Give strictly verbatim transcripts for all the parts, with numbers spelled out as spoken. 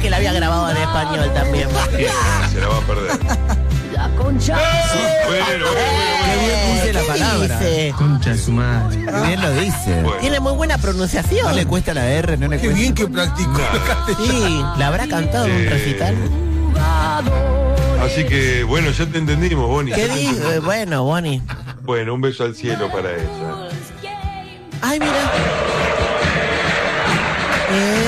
que la había grabado en español también. Sí, se la va a perder. La concha. Bueno, bueno, bueno, Qué bien dice la ¿Qué palabra. dice? Concha de su madre. Qué bien lo dice. bueno. Tiene muy buena pronunciación. No le cuesta la R, no le Qué cuesta. bien que practicó. Sí, ¿la habrá cantado en un Eh, recital? Así que, bueno, ya te entendimos, Bonnie. ¿Qué dijo? Eh, Bueno, Bonnie. Bueno, un beso al cielo para ella. Ay, mira. Eh,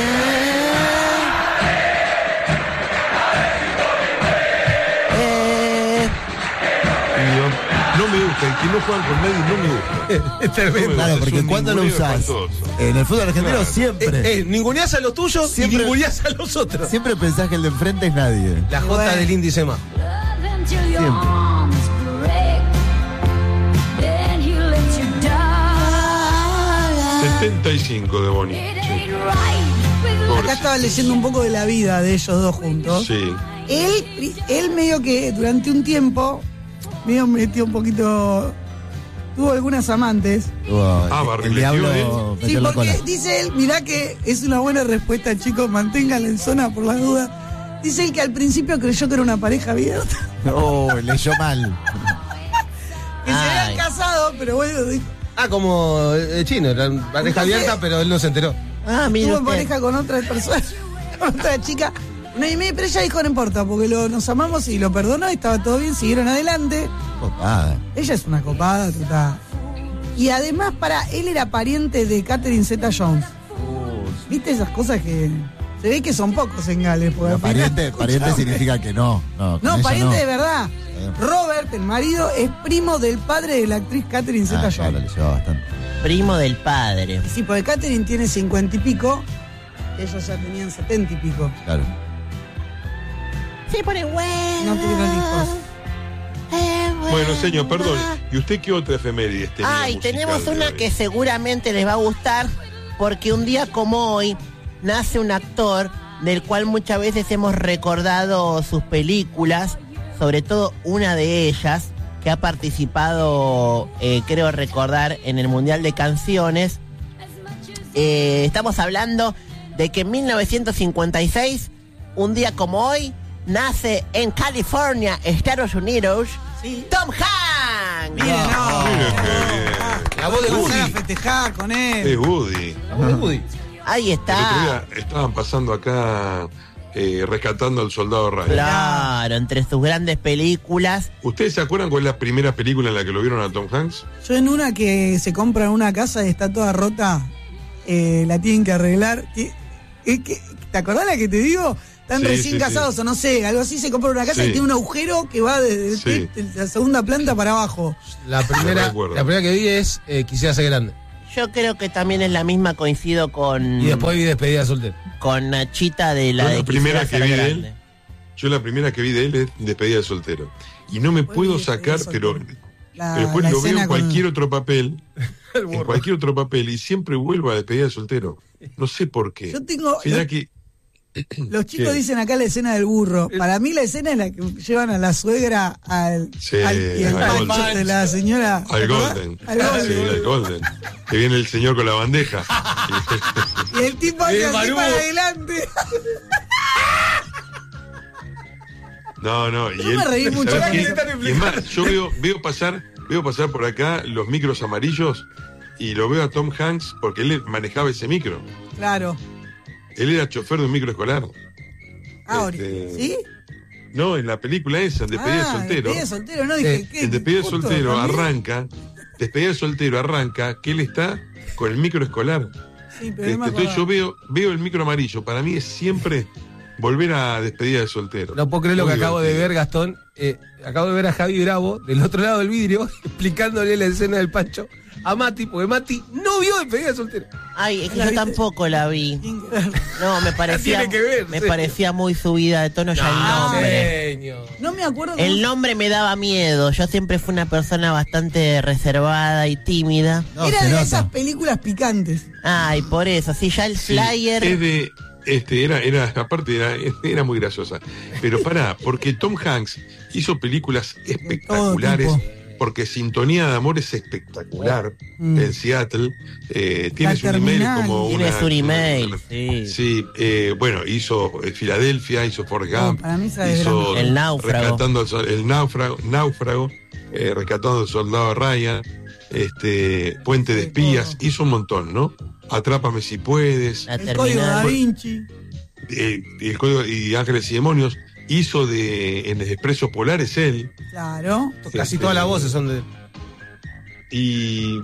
eh, Y no me gusta, el que no juegan con nadie no me gusta. Es tremendo. Claro, Es porque un ¿cuándo lo ninguneo usás? espantoso. En el fútbol argentino Claro. siempre. Eh, eh, ninguneás a los tuyos Siempre- y ninguneás a los otros. Siempre pensás que el de enfrente es nadie. La J del índice más. setenta y cinco de Bonnie. Sí. Acá Pobrecito. estaba leyendo un poco de la vida de ellos dos juntos. Sí. Él, él medio que durante un tiempo, medio metió un poquito, tuvo algunas amantes. Tuvo Ah, el barrileteó diablo Sí, metió la porque cola. dice él, mirá que es una buena respuesta, chicos, manténganla en zona por las dudas. Dice él que al principio creyó que era una pareja abierta, No, leyó mal. que se Ay. habían casado, pero bueno, dijo, Ah, como el chino, era una pareja abierta, pero él no se enteró. Ah, mira estuvo en usted. pareja con otra persona, con otra chica. Una y media, pero ella dijo, no importa, porque lo, nos amamos y lo perdonó y estaba todo bien, siguieron adelante. Copada. Ella es una copada total. Y además, para él era pariente de Catherine Zeta-Jones. ¿Viste esas cosas que se ve que son pocos en Gales? porque Pero al final- pariente, pariente significa que no. No, con No, ella pariente no. de verdad. bien. Robert, el marido, es primo del padre de la actriz Catherine Ah, claro, Zeta-Jones. le lleva bastante. Primo del padre. Sí, porque Catherine tiene cincuenta y pico, ellos ya tenían setenta y pico. Claro. Se pone bueno. No tuvieron hijos. Eh, Bueno, señor, perdón. ¿Y usted qué otra efeméride tenía? Ay, musical tenemos de una hoy? que seguramente les va a gustar, porque un día como hoy nace un actor del cual muchas veces hemos recordado sus películas, sobre todo una de ellas, que ha participado, eh, creo recordar, en el Mundial de Canciones. Eh, estamos hablando de que en mil novecientos cincuenta y seis, un día como hoy, nace en California, Estados Unidos, Tom Hanks. Miren, no. Mire qué bien. La voz de Vamos a Woody. festejar con él. Es Woody. La voz de Woody. Ahí El otro está. día estaban pasando acá eh, rescatando al soldado Ryan. Claro, entre sus grandes películas. ¿Ustedes se acuerdan cuál es la primera película en la que lo vieron a Tom Hanks? Yo en una que se compra una casa y está toda rota, eh, la tienen que arreglar. ¿Qué- qué- qué- ¿Te acordás la que te digo? Están Sí, recién sí, casados sí. o no sé, algo así, se compra una casa Sí. y tiene un agujero que va desde el Sí. te- de la segunda planta para abajo. La primera, No recuerdo. la primera que vi es eh, Quisiera ser grande. Yo creo que también es la misma, coincido con, Y después vi Despedida soltero. con Nachita de la Yo la de primera Quisiera que ser vi de grande. él, Yo la primera que vi de él es Despedida de soltero. Y no me Después puedo vi Despedida sacar, de pero, soltero. La- pero después la lo veo escena en con- cualquier otro papel. El En burro. cualquier otro papel. Y siempre vuelvo a Despedida de soltero. No sé por qué. Yo tengo. Será Los, que. los chicos ¿Qué? dicen acá la escena del burro. Para mí la escena es la que llevan a la suegra al. Sí, al y el al pancho Golden. de la señora. ¿te Al acordás? Golden. Al Golden. Sí, al Golden. Que viene el señor con la bandeja. Y el tipo anda Eh, así Marubo. para adelante. No, no. Y Yo él, me reí mucho. ¿sabés ¿Qué qué? le están Y es más, yo veo, veo pasar, veo pasar por acá los micros amarillos y lo veo a Tom Hanks porque él manejaba ese micro. Claro. Él era chofer de un micro escolar. Ah, Este, ¿sí? No, en la película esa, en Despedida de Ah, soltero. Despedida de soltero, no dije. Sí, ¿qué? En Despedida de Justo, soltero ¿también? arranca, Despedida de soltero arranca que él está con el micro escolar. Sí, pero Este, no me entonces yo acordaba. veo, veo el micro amarillo. Para mí es siempre volver a Despedida de soltero. No puedo creer lo que Muy acabo de divertido. ver, Gastón. Eh, acabo de ver a Javi Bravo del otro lado del vidrio explicándole la escena del Pancho a Mati, porque Mati no vio Despedida de soltero. Ay, es que ¿La yo viste? tampoco la vi. Sin querer. No, me parecía, tiene que ver, me sí. parecía muy subida de tono ya el nombre. Señor. No me acuerdo cómo El nombre me daba miedo. Yo siempre fui una persona bastante reservada y tímida. No, era se de nota. esas películas picantes. Ay, por eso. Sí, ya el Sí, flyer. es de, este, era, era, aparte era, era muy graciosa. Pero pará, porque Tom Hanks hizo películas espectaculares, tipo. porque Sintonía de Amor es espectacular Mm. en Seattle. Eh, tiene La su email terminal. como Tiene una. su email, una- sí. Sí, eh, bueno, hizo eh, Filadelfia, hizo Forrest No, Gump, para mí esa es hizo grande. El náufrago. Rescatando al sol- el náufrago, náufrago eh, Rescatando al Soldado Ryan, este, Puente de Sí, Espías, todo. hizo un montón, ¿no? Atrápame si puedes, La El código da terminal. Vinci. eh, y el código y Ángeles y Demonios, hizo de en el Expreso Polar es él, Claro. Casi Este, todas las voces son de. y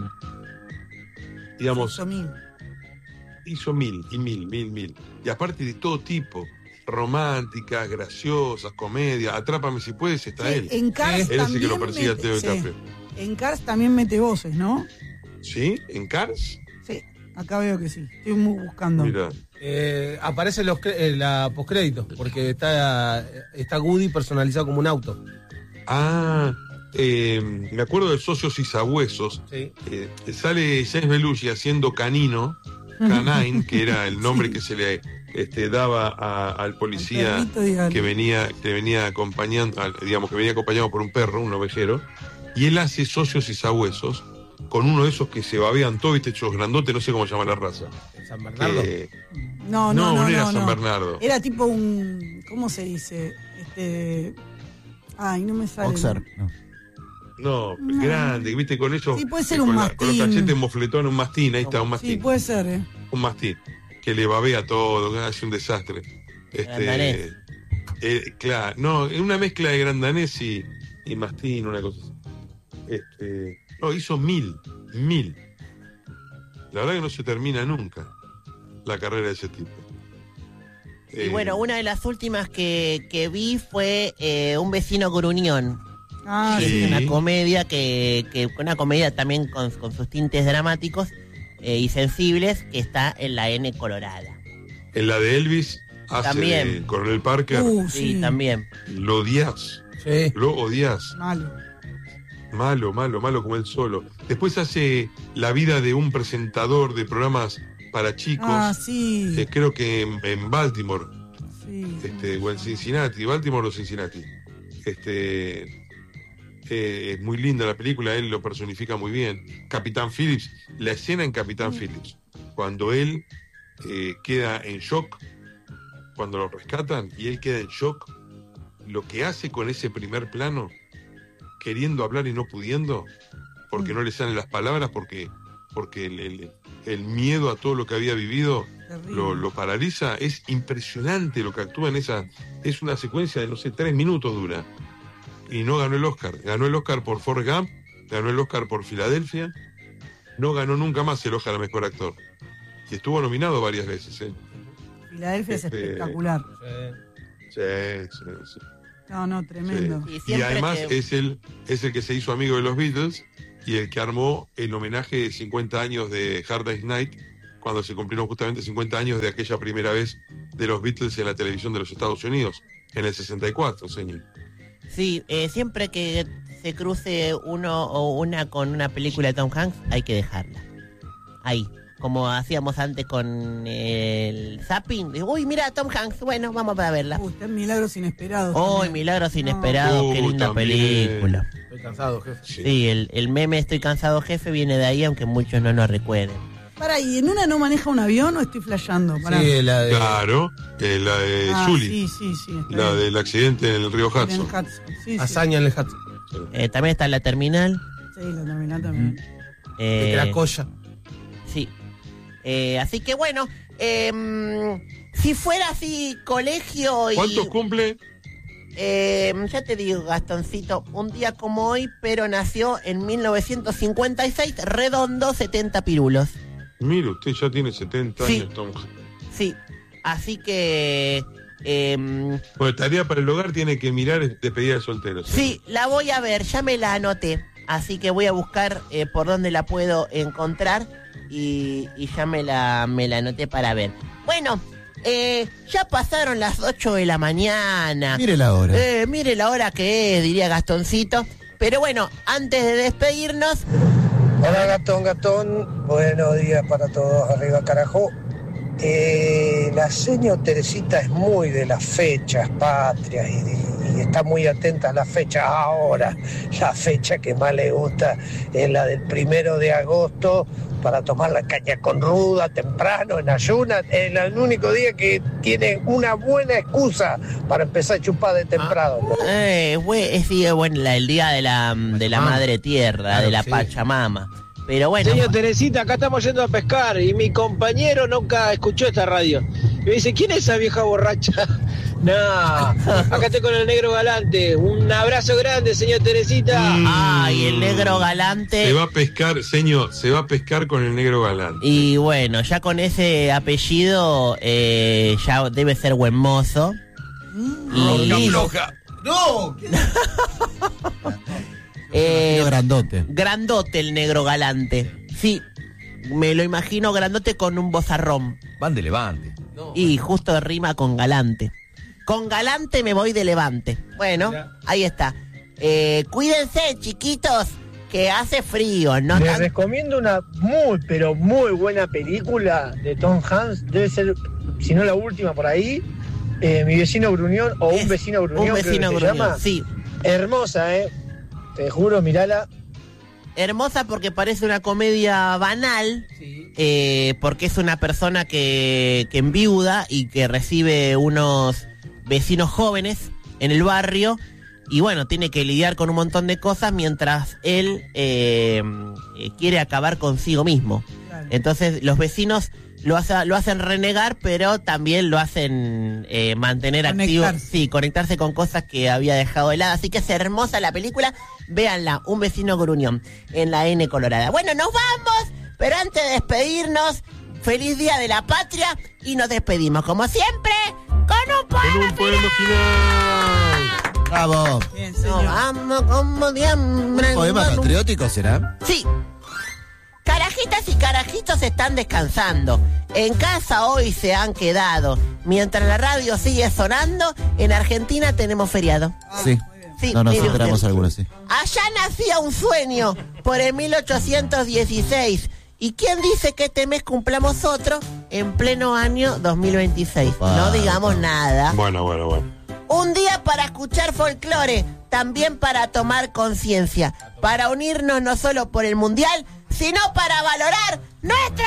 digamos, Hizo mil. hizo mil y mil, mil, mil. Y aparte de todo tipo, románticas, graciosas, comedias, Atrápame si puedes, está Sí, él. en Cars Él es el también que lo persigue a mete- Teo sí. DiCaprio. En Cars también mete voces, ¿no? ¿Sí? ¿En Cars? Sí, acá veo que sí. Estoy muy buscando. Mira. Eh, aparece los cre- eh, la postcrédito, porque está, está Woody personalizado como un auto. Ah, eh, me acuerdo de Socios y Sabuesos. Sí. Eh, sale James Belushi haciendo Canino, Canine, que era el nombre que se le este, daba a- al policía Al perrito, dígale. que venía, que venía acompañando, al- digamos que venía acompañado por un perro, un ovejero, y él hace Socios y Sabuesos con uno de esos que se babean todo, viste, hechos grandotes, no sé cómo se llama la raza. San Bernardo. Que- No, no, no, no, no era no, San no. Bernardo. Era tipo un. ¿Cómo se dice? Este. Ay, no me sale. Boxer. No. No, No. grande, viste, con esos. Sí, puede ser eh, un con, la- con los mastín. cachetes mofletones, un mastín, ahí está, un mastín. Sí, puede ser, ¿eh? Un mastín. Que le babea todo, que hace un desastre. Grandanés. Este. eh, claro, no, es una mezcla de grandanés y, y mastín, una cosa así. Este. No, hizo mil, mil. La verdad que no se termina nunca la carrera de ese tipo. Y Eh, bueno, una de las últimas que, que vi fue eh, Un vecino gruñón. Ah, Sí. sí. Es una comedia que, que una comedia también con, con sus tintes dramáticos eh, y sensibles, que está en la N colorada. En la de Elvis hace También. de Coronel Parker. Uh, Sí, sí. también. Lo odias. Sí. Lo odias. Malo. Malo, malo, malo como él solo. Después hace la vida de un presentador de programas para chicos, Ah, sí. eh, creo que en, en Baltimore, Sí. este, o en Cincinnati, Baltimore o Cincinnati. Este, eh, es muy linda la película, él lo personifica muy bien. Capitán Phillips, la escena en Capitán Phillips, cuando él eh, queda en shock, cuando lo rescatan y él queda en shock, lo que hace con ese primer plano, queriendo hablar y no pudiendo, porque Mm. no le salen las palabras, porque, porque el, el- el miedo a todo lo que había vivido Terrible. lo, lo paraliza. Es impresionante lo que actúa en esa. Es una secuencia de, no sé, tres minutos dura. Y no ganó el Oscar. Ganó el Oscar por Forrest Gump, ganó el Oscar por Filadelfia, no ganó nunca más el Oscar a Mejor Actor. Y estuvo nominado varias veces, ¿eh? Filadelfia es Este- espectacular. Sí, sí, sí. No, no, tremendo. Y Y siempre además que- es el, es el que se hizo amigo de los Beatles y el que armó el homenaje de cincuenta años de Hard Day's Night, cuando se cumplieron justamente cincuenta años de aquella primera vez de los Beatles en la televisión de los Estados Unidos, en el sesenta y cuatro, señor. Sí, eh, siempre que se cruce uno o una con una película de Tom Hanks, hay que dejarla. Ahí, como hacíamos antes con el Zapping. Digo, uy, mira, Tom Hanks, bueno, vamos para verla. Uh, está en Milagros Inesperados. ¡Oh, también. Milagros No. Inesperados! ¡Qué Uh, linda también. película! Estoy cansado, jefe. Sí, el, el meme Estoy cansado, jefe, viene de ahí, aunque muchos no nos recuerden. Pará, ¿y en una no maneja un avión o estoy flasheando? Pará. Sí, la de. Claro, eh, la de Ah, Sully, sí, sí, sí. está la bien. del accidente en el río En Hudson. Hudson. Sí, sí. Hazaña en el Hudson. Eh, también está La Terminal. Sí, la terminal también. eh, De Cracoya. Sí. Eh, así que bueno, em, si fuera así colegio y... ¿Cuántos cumple? em, ya te digo, Gastoncito, un día como hoy, pero nació en mil novecientos cincuenta y seis, redondo, setenta pirulos. Mire, usted ya tiene setenta Sí. años, Tom. Sí, así que... em, Bueno, tarea para el hogar tiene que mirar despedida de solteros. sí, la voy a ver, ya me la anoté. Así que voy a buscar eh, por dónde la puedo encontrar y, y ya me la, me la anoté para ver. Bueno, eh, ya pasaron las ocho de la mañana. Mire la hora. Eh, mire la hora que es, diría Gastoncito. Pero bueno, antes de despedirnos, Hola Gastón, Gastón, buenos días para todos, arriba carajo. Eh, la señor Teresita es muy de las fechas patrias y, de- y está muy atenta a la fecha. Ahora, la fecha que más le gusta es la del primero de agosto, para tomar la caña con ruda, temprano, en ayunas. Es el único día que tiene una buena excusa para empezar a chupar de temprano. Eh, güey, es sí, bueno, la- el día de la, de la madre tierra, Claro, de la sí. Pachamama. Pero bueno, Señor Teresita, acá estamos yendo a pescar y mi compañero nunca escuchó esta radio. Y me dice, ¿quién es esa vieja borracha? No, acá estoy con el negro galante. Un abrazo grande, señor Teresita. ay, el negro galante. Se va a pescar, señor, se va a pescar con el negro galán. Y bueno, ya con ese apellido eh, ya debe ser buen mozo. Y ¡No! eh, Medio grandote. grandote el negro galante. Sí, me lo imagino grandote con un bozarrón. Van de Levante. Y justo rima con galante. Con galante me voy de Levante. Bueno, Mira. ahí está. Eh, cuídense, chiquitos, que hace frío, ¿no? Les Tan- recomiendo una muy, pero muy buena película de Tom Hanks. Debe ser, si no la última por ahí, eh, Mi vecino Gruñón o Es Un vecino Gruñón, Un creo que vecino se gruñón, llama. sí. Hermosa, ¿eh? Te juro, mirala. Hermosa porque parece una comedia banal, eh, porque es una persona que, que enviuda y que recibe unos vecinos jóvenes en el barrio y bueno, tiene que lidiar con un montón de cosas mientras él eh, eh, quiere acabar consigo mismo. Claro. Entonces los vecinos lo, hace- lo hacen renegar, pero también lo hacen eh, mantener activo, Conectarse. sí, conectarse con cosas que había dejado de lado. Así que es hermosa la película, véanla, Un vecino gruñón, en la N colorada. Bueno, nos vamos, pero antes de despedirnos, feliz Día de la Patria y nos despedimos, como siempre, con un Con poema un poema final. Bravo. Bien, Nos señor. vamos como siempre. ¿Poema patriótico será? Sí. Carajitas y carajitos están descansando. En casa hoy se han quedado. Mientras la radio sigue sonando, en Argentina tenemos feriado. Sí. Sí, No nos mire enteramos usted. algunos, sí. Allá nacía un sueño por el mil ochocientos dieciséis. ¿Y quién dice que este mes cumplamos otro en pleno año dos mil veintiséis? No Wow. digamos nada. Bueno, bueno, bueno. Un día para escuchar folclore, también para tomar conciencia, para unirnos no solo por el mundial, sino para valorar nuestra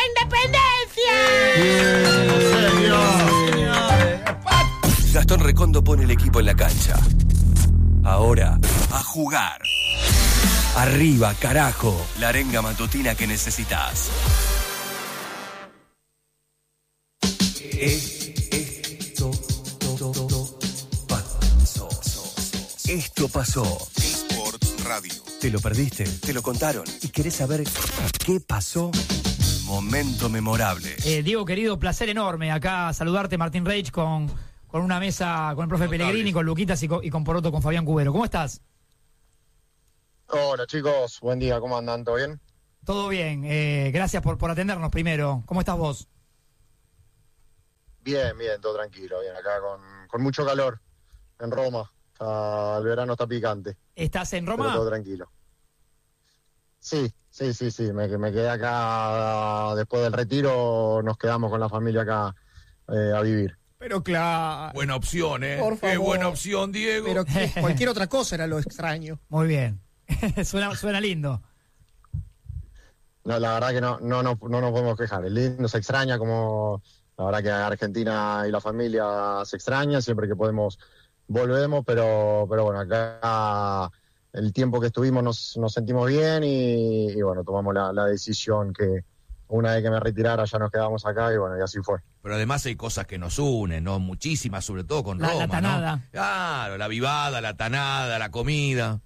independencia. Gastón Recondo pone el equipo en la cancha. Ahora, a jugar. Arriba, carajo. La arenga matutina que necesitas. Esto pasó. Esto pasó. Sports Radio. ¿Te lo perdiste? ¿Te lo contaron? ¿Y querés saber qué pasó? Momento memorable. Eh, Diego, querido, placer enorme acá saludarte, Martín Reich, con, con una mesa con el profe Pellegrini, con Luquitas y con, y con Poroto, con Fabián Cubero. ¿Cómo estás? Hola chicos, buen día, ¿cómo andan? ¿Todo bien? Todo bien, eh, gracias por, por atendernos primero. ¿Cómo estás vos? Bien, bien, todo tranquilo, bien, acá con, con mucho calor en Roma. Está- el verano está picante. ¿Estás en Pero Roma? todo tranquilo. Sí, sí, sí, sí, me, me quedé acá después del retiro, nos quedamos con la familia acá eh, a vivir. Pero claro. Buena opción, ¿eh? Por Qué favor. buena opción, Diego. Pero que cualquier otra cosa era lo extraño. Muy bien. suena, suena lindo. No, la verdad que no, no, no, no nos podemos quejar. El lindo se extraña, como la verdad que Argentina y la familia se extrañan, siempre que podemos volvemos, pero, pero bueno, acá el tiempo que estuvimos nos, nos sentimos bien y, y bueno, tomamos la, la decisión que una vez que me retirara ya nos quedamos acá y bueno, y así fue. Pero además hay cosas que nos unen, ¿no? Muchísimas, sobre todo con La- la Roma, tanada. ¿no? Claro, la vivada, la tanada, la comida.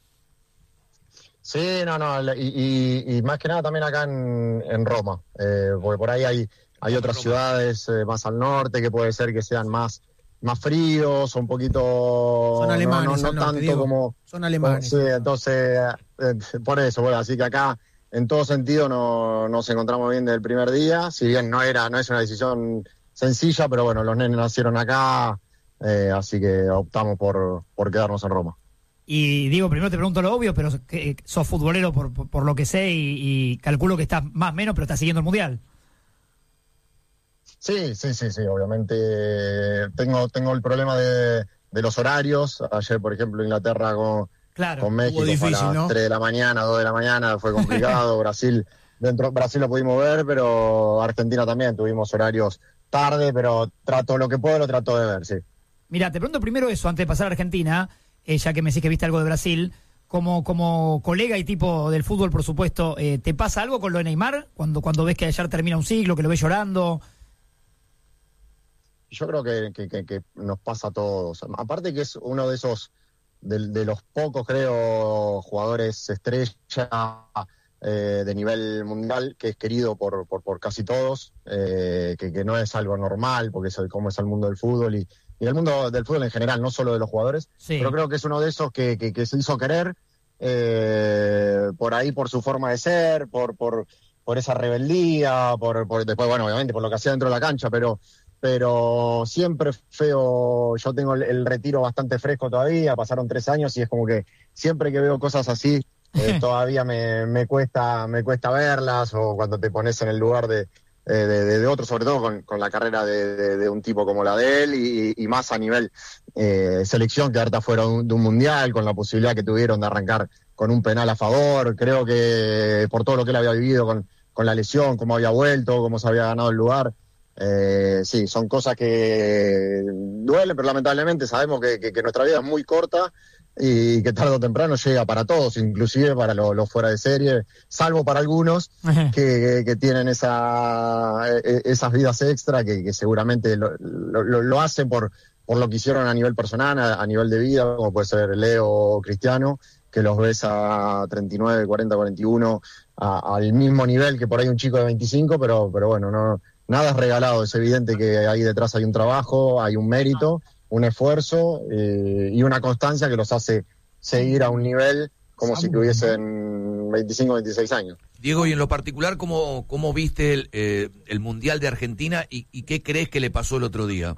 Sí, no, no, la- y, y, y más que nada también acá en, en Roma, eh, porque por ahí hay, hay otras ciudades eh, más al norte que puede ser que sean más, más fríos o un poquito... Son alemanes, no, no, no al norte, tanto Diego. como... Son alemanes. Sí, entonces, eh, por eso, bueno, así que acá en todo sentido no, nos encontramos bien desde el primer día, si bien no era, no es una decisión sencilla, pero bueno, los nenes nacieron acá, eh, así que optamos por, por quedarnos en Roma. Y Diego, primero te pregunto lo obvio, pero que, sos futbolero por, por, por lo que sé y, y calculo que estás más o menos, pero estás siguiendo el Mundial. Sí, sí, sí, sí, obviamente tengo, tengo el problema de, de los horarios. Ayer, por ejemplo, Inglaterra con, claro, con México difícil, fue a las ¿no? tres de la mañana, dos de la mañana, fue complicado. Brasil, dentro Brasil lo pudimos ver, pero Argentina también, tuvimos horarios tarde, pero trato lo que puedo, lo trato de ver, sí. Mira, te pregunto primero eso, antes de pasar a Argentina, eh, ya que me decís que viste algo de Brasil, como, como colega y tipo del fútbol, por supuesto, eh, ¿te pasa algo con lo de Neymar? Cuando, cuando ves que ayer termina un ciclo, que lo ves llorando. Yo creo que, que, que, que nos pasa a todos. Aparte que es uno de esos, de, de los pocos, creo, jugadores estrella eh, de nivel mundial, que es querido por, por, por casi todos, eh, que, que no es algo normal, porque es el, como es el mundo del fútbol y, y el mundo del fútbol en general, no solo de los jugadores, Sí. pero creo que es uno de esos que, que, que se hizo querer, eh, por ahí, por su forma de ser, por, por, por esa rebeldía, por, por después, bueno, obviamente por lo que hacía dentro de la cancha, pero pero siempre feo. Yo tengo el, el retiro bastante fresco todavía, pasaron tres años y es como que siempre que veo cosas así, eh, todavía me, me cuesta me cuesta verlas, o cuando te pones en el lugar de, eh, de, de, de otro, sobre todo con, con la carrera de, de, de un tipo como la de él, y, y más a nivel eh, selección, que ahorita fueron de un mundial, con la posibilidad que tuvieron de arrancar con un penal a favor. Creo que por todo lo que él había vivido con, con la lesión, cómo había vuelto, cómo se había ganado el lugar, Eh, sí, son cosas que duelen, pero lamentablemente sabemos que, que, que nuestra vida es muy corta y que tarde o temprano llega para todos, inclusive para los lo fuera de serie, salvo para algunos que, que tienen esa, esas vidas extra que, que seguramente lo, lo, lo hacen por, por lo que hicieron a nivel personal, a, a nivel de vida, como puede ser Leo o Cristiano, que los ves a treinta y nueve, cuarenta, cuarenta y uno, a, al mismo nivel que por ahí un chico de veinticinco, pero, pero bueno, no... Nada es regalado, es evidente que ahí detrás hay un trabajo, hay un mérito, un esfuerzo eh, y una constancia que los hace seguir a un nivel como si tuviesen veinticinco, veintiséis años. Diego, y en lo particular, ¿cómo, cómo viste el, eh, el Mundial de Argentina y, y qué crees que le pasó el otro día?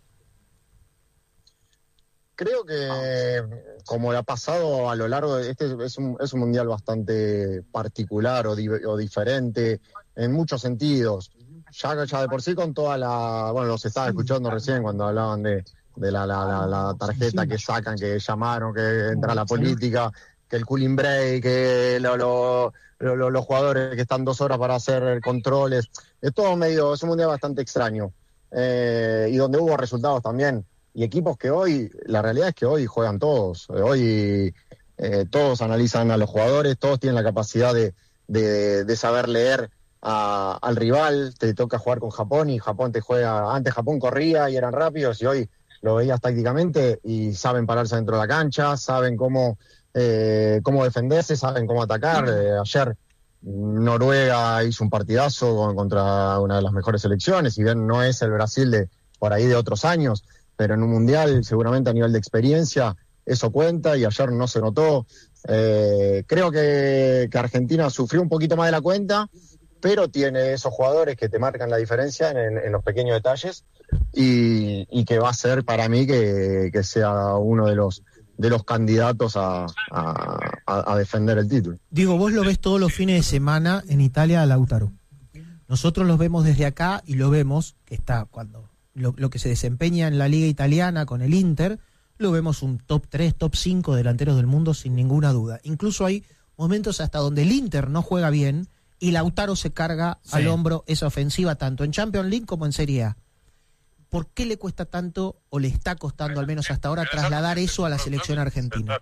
Creo que, como le ha pasado a lo largo de este, es un, es un mundial bastante particular o, di, o diferente en muchos sentidos. Ya, ya de por sí con toda la... Bueno, los estaba escuchando recién cuando hablaban de, de la, la, la, la tarjeta que sacan, que llamaron, que entra la política, que el cooling break, que lo, lo, lo, lo, los jugadores que están dos horas para hacer controles. Es todo medio... Es un mundial bastante extraño. Eh, y donde hubo resultados también. Y equipos que hoy... La realidad es que hoy juegan todos. Hoy eh, todos analizan a los jugadores, todos tienen la capacidad de, de, de saber leer A, al rival. Te toca jugar con Japón y Japón te juega, antes Japón corría y eran rápidos y hoy lo veías tácticamente y saben pararse dentro de la cancha, saben cómo eh, cómo defenderse, saben cómo atacar. Eh, ayer Noruega hizo un partidazo con, contra una de las mejores selecciones, si bien no es el Brasil de por ahí de otros años, pero en un mundial seguramente a nivel de experiencia eso cuenta y ayer no se notó. Eh, creo que, que Argentina sufrió un poquito más de la cuenta, pero tiene esos jugadores que te marcan la diferencia en, en, en los pequeños detalles y, y que va a ser para mí que, que sea uno de los de los candidatos a, a, a defender el título. Digo, vos lo ves todos los fines de semana en Italia a Lautaro. Nosotros los vemos desde acá y lo vemos, que está cuando lo, lo que se desempeña en la liga italiana con el Inter, lo vemos un top tres, top cinco delanteros del mundo sin ninguna duda. Incluso hay momentos hasta donde el Inter no juega bien y Lautaro se carga sí. al hombro esa ofensiva tanto en Champions League como en Serie A. ¿Por qué le cuesta tanto, o le está costando al menos hasta ahora, trasladar eso a la selección argentina?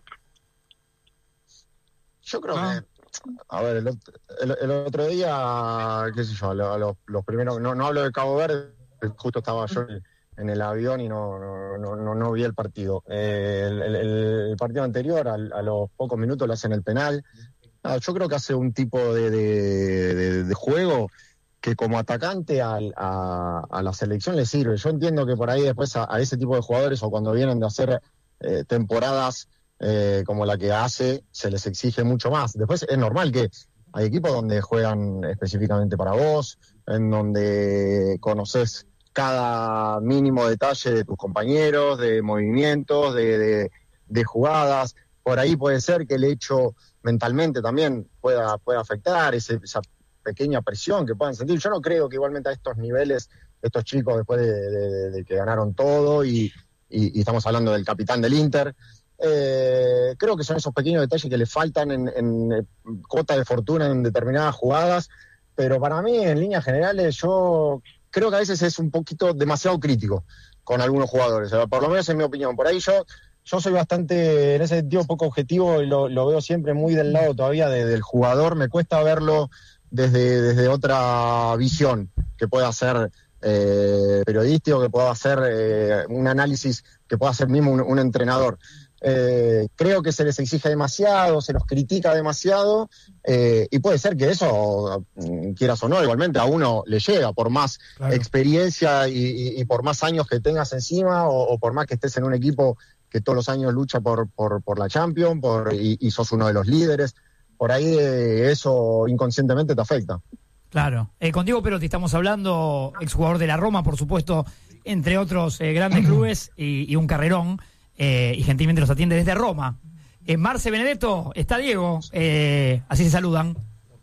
Yo creo que, a ver, el, el, el otro día, qué sé yo, los, los, los primeros, no, no hablo de Cabo Verde, justo estaba yo en el avión y no, no, no, no vi el partido. Eh, el, el, el partido anterior, a, a los pocos minutos le hacen el penal. Ah, yo creo que hace un tipo de, de, de, de juego que como atacante a, a, a la selección le sirve. Yo entiendo que por ahí después a, a ese tipo de jugadores, o cuando vienen de hacer eh, temporadas eh, como la que hace, se les exige mucho más. Después es normal que hay equipos donde juegan específicamente para vos, en donde conoces cada mínimo detalle de tus compañeros, de movimientos, de, de, de jugadas. Por ahí puede ser que el hecho mentalmente también pueda, pueda afectar ese, esa pequeña presión que puedan sentir. Yo no creo que igualmente a estos niveles, estos chicos después de, de, de que ganaron todo y, y, y estamos hablando del capitán del Inter. Eh, creo que son esos pequeños detalles que le faltan en, en cuota de fortuna en determinadas jugadas, pero para mí, en líneas generales, yo creo que a veces es un poquito demasiado crítico con algunos jugadores, por lo menos en mi opinión. Por ahí yo yo soy bastante, en ese sentido, poco objetivo y lo, lo veo siempre muy del lado todavía de, del jugador. Me cuesta verlo desde, desde otra visión que pueda ser eh, periodístico, que pueda hacer eh, un análisis que pueda hacer mismo un, un entrenador. Eh, creo que se les exige demasiado, se los critica demasiado, eh, y puede ser que eso, quieras o no, igualmente a uno le llega, por más claro. experiencia y, y, y por más años que tengas encima, o, o por más que estés en un equipo que todos los años lucha por, por, por la Champions, por, y, y sos uno de los líderes, por ahí eh, eso inconscientemente te afecta. Claro. Eh, con Diego Perotti estamos hablando, exjugador de la Roma, por supuesto, entre otros eh, grandes clubes y, y un carrerón. Eh, y gentilmente nos atiende desde Roma. Eh, Marce Benedetto, está Diego, eh, así se saludan.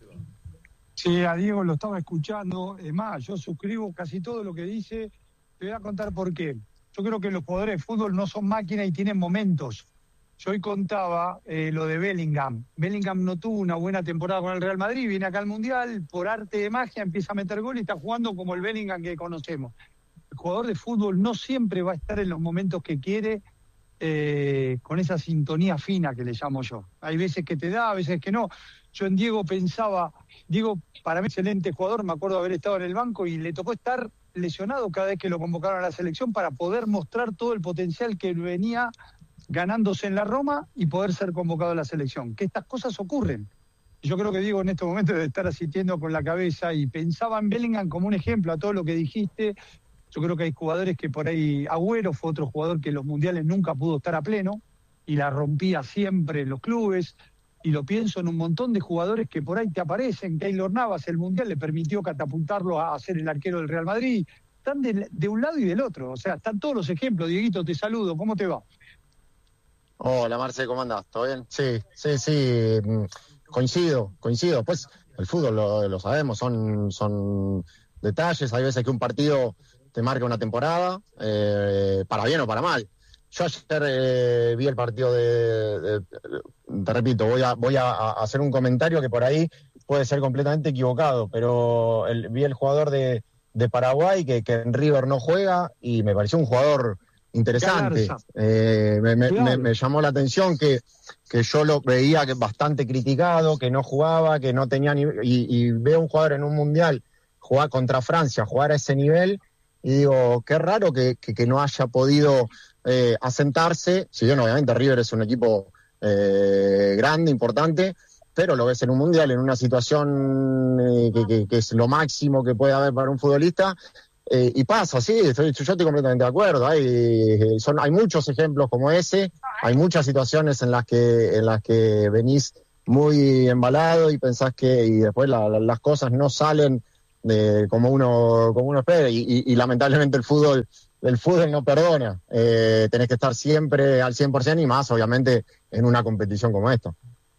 Sí, a Diego lo estaba escuchando, es más, yo suscribo casi todo lo que dice, te voy a contar por qué. Yo creo que los jugadores de fútbol no son máquinas y tienen momentos. Yo hoy contaba eh, lo de Bellingham. Bellingham no tuvo una buena temporada con el Real Madrid, viene acá al Mundial, por arte de magia empieza a meter gol y está jugando como el Bellingham que conocemos. El jugador de fútbol no siempre va a estar en los momentos que quiere, Eh, con esa sintonía fina que le llamo yo. Hay veces que te da, a veces que no. Yo en Diego pensaba, Diego para mí excelente jugador, me acuerdo de haber estado en el banco y le tocó estar lesionado cada vez que lo convocaron a la selección para poder mostrar todo el potencial que venía ganándose en la Roma y poder ser convocado a la selección. Que estas cosas ocurren. Yo creo que Diego en este momento debe estar asistiendo con la cabeza y pensaba en Bellingham como un ejemplo a todo lo que dijiste. Yo creo que hay jugadores que por ahí, Agüero fue otro jugador que en los mundiales nunca pudo estar a pleno y la rompía siempre en los clubes, y lo pienso en un montón de jugadores que por ahí te aparecen. Keylor Navas, el mundial le permitió catapultarlo a ser el arquero del Real Madrid. Están de, de un lado y del otro, o sea, están todos los ejemplos. Dieguito, te saludo, ¿cómo te va? Hola Marce, ¿cómo andás? ¿Todo bien? Sí, sí, sí, coincido, coincido. Pues el fútbol lo, lo sabemos, son, son detalles, hay veces que un partido te marca una temporada, eh, para bien o para mal. Yo ayer eh, vi el partido de, de, de... Te repito, voy a voy a, a hacer un comentario que por ahí puede ser completamente equivocado, pero el, vi el jugador de, de Paraguay que, que en River no juega y me pareció un jugador interesante. Eh, me, me, me, me llamó la atención que, que yo lo veía que bastante criticado, que no jugaba, que no tenía ni... Y, y veo un jugador en un mundial jugar contra Francia, jugar a ese nivel... Y digo, qué raro que, que, que no haya podido eh, asentarse, si bien obviamente River es un equipo eh, grande, importante, pero lo ves en un mundial, en una situación eh, que, que, que es lo máximo que puede haber para un futbolista, eh, y pasa, sí, estoy, yo estoy completamente de acuerdo, hay, son, hay muchos ejemplos como ese, hay muchas situaciones en las que, en las que venís muy embalado y pensás que, y después la, la, las cosas no salen de como uno como uno espera y, y, y lamentablemente el fútbol el fútbol no perdona, eh, tenés que estar siempre al cien por ciento y más obviamente en una competición como esta.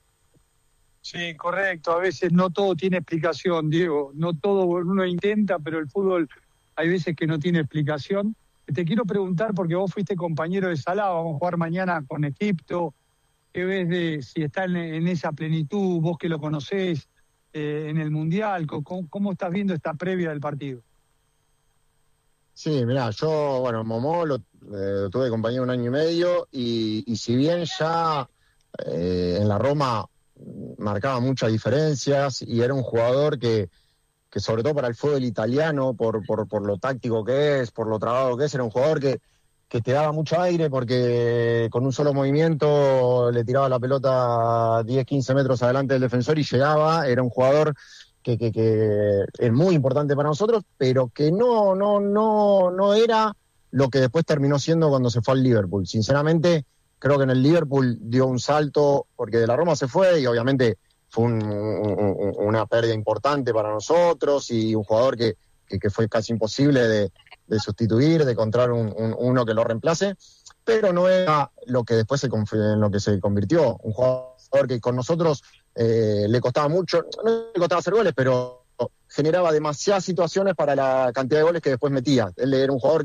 Sí, correcto, a veces no todo tiene explicación, Diego, no todo uno intenta, pero el fútbol hay veces que no tiene explicación. Te quiero preguntar, porque vos fuiste compañero de Salah, vamos a jugar mañana con Egipto, ¿qué ves de si está en, en esa plenitud, vos que lo conocés? Eh, en el Mundial, ¿cómo, ¿cómo estás viendo esta previa del partido? Sí, mirá, yo, bueno, Momó lo eh, tuve de compañero un año y medio y, y si bien ya eh, en la Roma marcaba muchas diferencias y era un jugador que, que sobre todo para el fútbol italiano, por, por, por lo táctico que es, por lo trabado que es, era un jugador que que te daba mucho aire porque con un solo movimiento le tiraba la pelota diez, quince metros adelante del defensor y llegaba. Era un jugador que, que, que es muy importante para nosotros, pero que no, no, no, no era lo que después terminó siendo cuando se fue al Liverpool. Sinceramente, creo que en el Liverpool dio un salto porque de la Roma se fue y obviamente fue un, un, una pérdida importante para nosotros y un jugador que, que, que fue casi imposible de de sustituir, de encontrar un, un, uno que lo reemplace, pero no era lo que después se, en lo que se convirtió. Un jugador que con nosotros eh, le costaba mucho, no le costaba hacer goles, pero generaba demasiadas situaciones para la cantidad de goles que después metía. Él era un jugador que,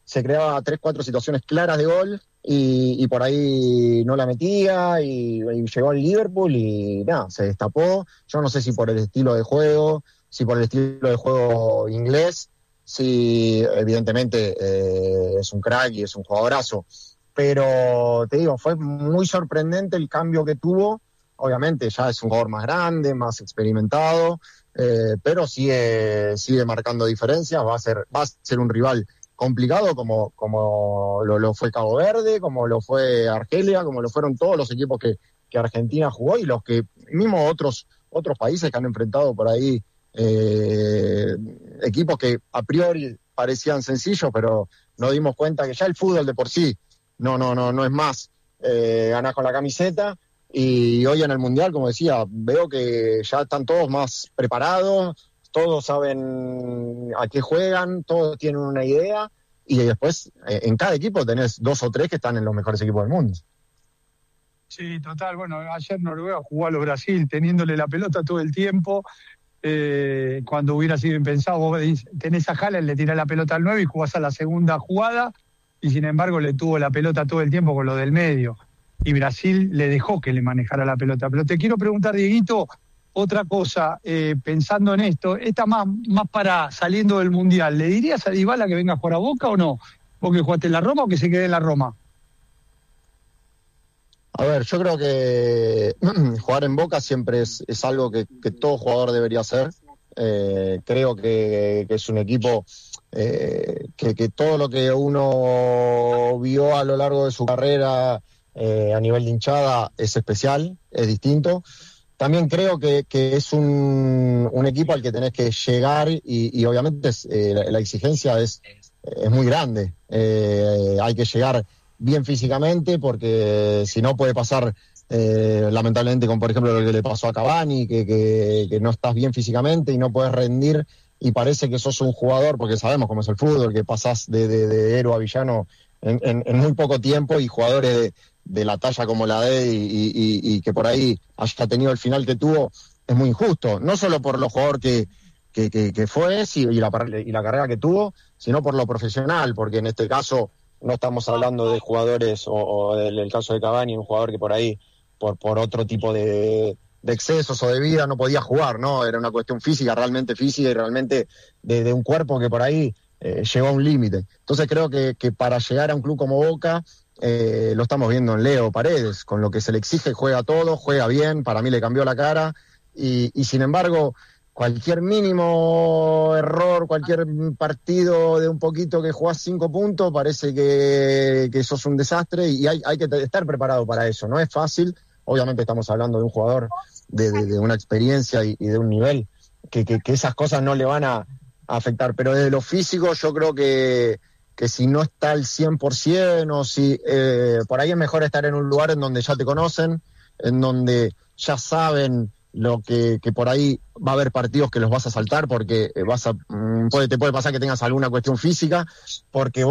se creaba tres, cuatro situaciones claras de gol y, y por ahí no la metía y, y llegó al Liverpool y nada, se destapó. Yo no sé si por el estilo de juego, si por el estilo de juego inglés, si evidentemente eh, es un crack y es un jugadorazo, pero te digo, fue muy sorprendente el cambio que tuvo. Obviamente ya es un jugador más grande, más experimentado, eh, pero sigue, sigue marcando diferencias. Va a ser, va a ser un rival complicado como, como lo, lo fue Cabo Verde, como lo fue Argelia, como lo fueron todos los equipos que, que Argentina jugó y los que mismo otros, otros países que han enfrentado por ahí eh, equipos que a priori parecían sencillos, pero nos dimos cuenta que ya el fútbol de por sí no, no, no, no es más eh, ganar con la camiseta. Y hoy en el Mundial, como decía, veo que ya están todos más preparados, todos saben a qué juegan, todos tienen una idea, y después eh, en cada equipo tenés dos o tres que están en los mejores equipos del mundo. Sí, total. Bueno, ayer Noruega jugó a los Brasil teniéndole la pelota todo el tiempo. Eh, cuando hubiera sido impensado, vos tenés a Haaland, le tirás la pelota al nueve y jugás a la segunda jugada, y sin embargo le tuvo la pelota todo el tiempo con lo del medio. Y Brasil le dejó que le manejara la pelota. Pero te quiero preguntar, Dieguito, otra cosa, eh, pensando en esto, esta más, más para saliendo del Mundial, ¿le dirías a Dybala que venga a jugar a Boca o no? ¿Vos que jugaste en la Roma o que se quede en la Roma? A ver, yo creo que jugar en Boca siempre es, es algo que, que todo jugador debería hacer. Eh, creo que, que es un equipo eh, que, que todo lo que uno vio a lo largo de su carrera eh, a nivel de hinchada es especial, es distinto. También creo que, que es un, un equipo al que tenés que llegar y, y obviamente es, eh, la, la exigencia es, es muy grande. Eh, hay que llegar bien físicamente porque si no puede pasar eh, lamentablemente con por ejemplo lo que le pasó a Cavani, que, que, que no estás bien físicamente y no puedes rendir y parece que sos un jugador, porque sabemos cómo es el fútbol, que pasás de, de, de héroe a villano en, en, en muy poco tiempo, y jugadores de, de la talla como la de y, y, y que por ahí haya tenido el final que tuvo es muy injusto, no solo por los jugadores que, que, que, que fue sí, y, la, y la carrera que tuvo, sino por lo profesional, porque en este caso no estamos hablando de jugadores, o, o del el caso de Cavani, un jugador que por ahí, por, por otro tipo de, de excesos o de vida no podía jugar, ¿no? Era una cuestión física, realmente física y realmente de, de un cuerpo que por ahí eh, llegó a un límite. Entonces creo que, que para llegar a un club como Boca, eh, lo estamos viendo en Leo Paredes, con lo que se le exige, juega todo, juega bien, para mí le cambió la cara, y, y sin embargo cualquier mínimo error, cualquier partido de un poquito que jugás cinco puntos, parece que, que sos un desastre, y hay, hay que estar preparado para eso. No es fácil, obviamente estamos hablando de un jugador de, de, de una experiencia y, y de un nivel que, que, que esas cosas no le van a, a afectar, pero desde lo físico yo creo que, que si no está al cien por ciento o si eh, por ahí es mejor estar en un lugar en donde ya te conocen, en donde ya saben lo que, que por ahí va a haber partidos que los vas a saltar porque vas a, puede, te puede pasar que tengas alguna cuestión física, porque vos